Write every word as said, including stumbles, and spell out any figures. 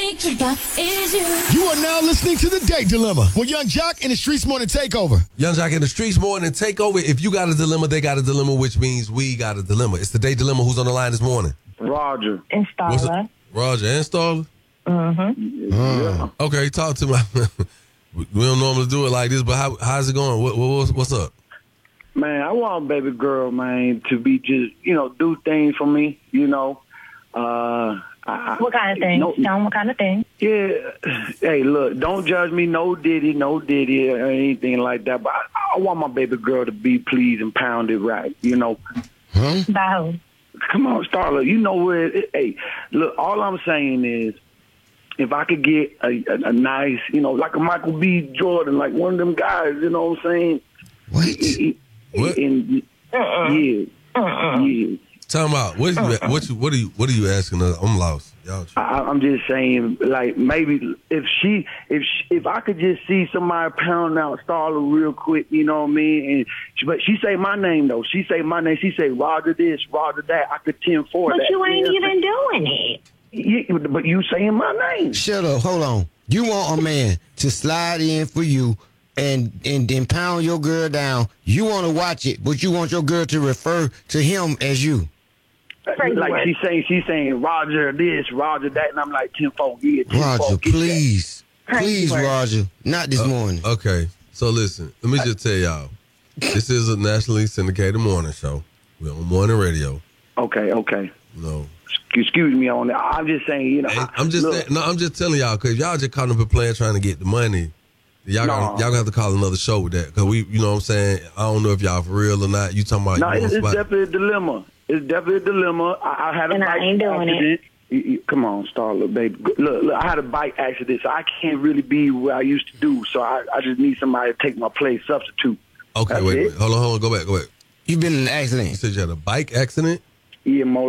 think about is you. You are now listening to The Date Dilemma with Young Jock and the Streets Morning Takeover. Young Jock in the Streets Morning Takeover. If you got a dilemma, they got a dilemma, which means we got a dilemma. It's The Date Dilemma. Who's on the line this morning? Roger. And What's Starla. it? Roger and Starla? Mm-hmm. Yeah. Okay, talk to me. We don't normally do it like this, but how, how's it going? What, what, what's up? Man, I want baby girl, man, to be just, you know, do things for me, you know. Uh, I, What kind of thing? No, Tell 'em what kind of thing. yeah. Hey, look, don't judge me. No diddy, no diddy or anything like that. But I, I want my baby girl to be pleased and pounded right, you know. Huh? By who? Come on, Starla. You know where it, hey, look, all I'm saying is if I could get a, a, a nice, you know, like a Michael B. Jordan, like one of them guys, you know what I'm saying? What? He- he- What? And, Uh-uh. yeah, Uh-uh. yeah. Time out. What are you, what you, what are you, what are you asking us? I'm lost. Y'all. I, I'm just saying, like maybe if she, if she, if I could just see somebody pound out Starla real quick, you know what I mean? And she, but she say my name though. She say my name. She say Roger this, Roger that. I could ten for But that. you ain't Yeah. even doing it. Yeah, but you saying my name? Shut up. Hold on. You want a man to slide in for you and and then pound your girl down. You want to watch it, but you want your girl to refer to him as you. Crazy Like word. she's saying, she's saying Roger this, Roger that, and I'm like ten four. Yeah, ten Roger, four. please. Crazy Please, word. Roger. Not this morning. Okay, so listen. Let me just tell y'all. This is a nationally syndicated morning show. We're on morning radio. Okay, okay. You know, Excuse me on that. I'm just saying, you know. Hey, I- I'm just look, saying, no, I'm just telling y'all because y'all just caught up in playing trying to get the money. Y'all No. got y'all gonna have to call another show with that because we, you know what I'm saying. I don't know if y'all for real or not. You talking about? No, you it's, want it's somebody- definitely a dilemma. It's definitely a dilemma. I, I had a And I bike ain't doing it. accident. You- you- Come on, Starla, baby. Look, look, I had a bike accident, so I can't really be where I used to do. So I, I just need somebody to take my place, substitute. Okay, That's wait, it. wait, hold on, hold on, go back, go back. You've been in an You accident. said you had a bike accident. Yeah, mo